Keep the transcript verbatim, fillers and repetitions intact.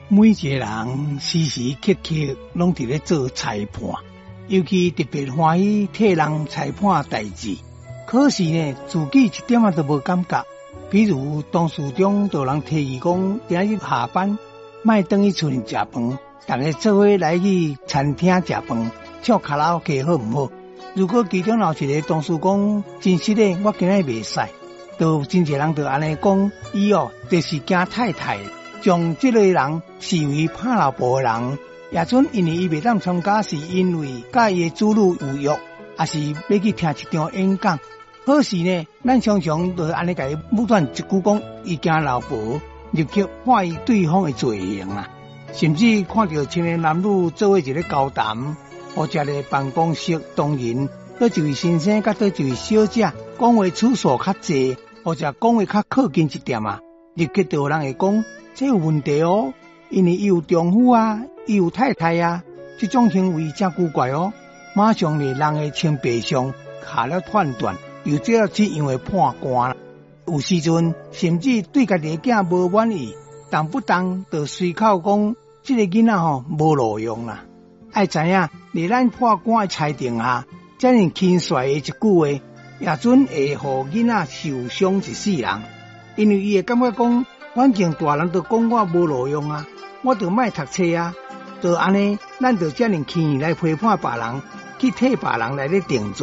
每一个人时时刻刻拢伫咧做裁判，尤其特别欢喜替人裁判代志。可是呢，自己一点仔都无感觉。比如同事中有人提议讲，今日下班莫转去厝里食饭，大家做伙来去餐厅食饭，唱卡拉 OK 好唔好？如果其中有一个同事讲，真实的我今日袂使，就真侪人就安尼讲，伊哦就是惊太太。将这类人视为怕老婆的人，也准因为伊袂当参加，是因为甲伊的子女有约，还是要去听一场演讲。可是呢，咱常常就安尼甲伊武断一句讲，伊惊老婆立刻怀疑对方的罪行啊，甚至看到青年男女做伙一个交谈，或者咧办公室同仁，倒一位先生甲倒一位小姐讲话处所较济，或者讲话较靠近一点啊，立刻就有人会讲。这有问题哦，因为伊有丈夫啊，伊有太太啊，这种行为真古怪哦。马上咧，人的清白上下了判断，又这样这样的判官。有时阵甚至对家己的囝无满意，动不动就随口讲，这个囡仔吼无路用啦。爱知影，伫咱判官的裁定下，这样轻率的一句话，也准会互囡仔受伤一世人，因为伊会感觉讲。反正大人都讲我无路用啊，我就莫读册啊，就安尼，咱就这样轻易来批判别人，去替别人来咧定罪。